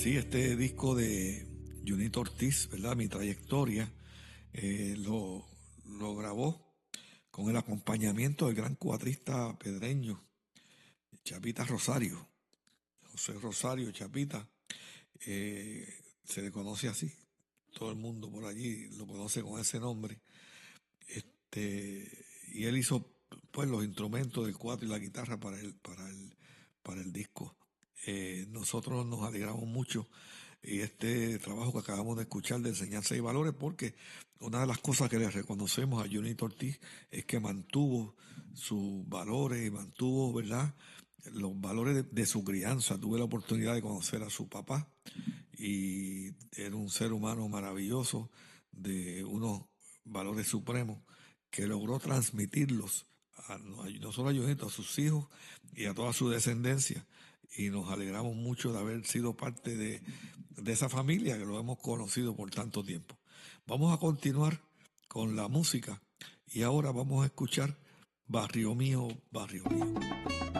Sí, este disco de Junito Ortiz, ¿verdad? Mi trayectoria, lo grabó con el acompañamiento del gran cuatrista pedreño, Chapita Rosario. José Rosario Chapita, se le conoce así. Todo el mundo por allí lo conoce con ese nombre. Y él hizo pues los instrumentos del cuatro y la guitarra para el disco. Nosotros nos alegramos mucho y este trabajo que acabamos de escuchar de enseñanza y valores, porque una de las cosas que le reconocemos a Junito Ortiz es que mantuvo sus valores y mantuvo, ¿verdad?, los valores de su crianza. Tuve la oportunidad de conocer a su papá y era un ser humano maravilloso de unos valores supremos que logró transmitirlos no solo a Junito, a sus hijos y a toda su descendencia. Y nos alegramos mucho de haber sido parte de esa familia que lo hemos conocido por tanto tiempo. Vamos a continuar con la música y ahora vamos a escuchar Barrio Mío, Barrio Mío.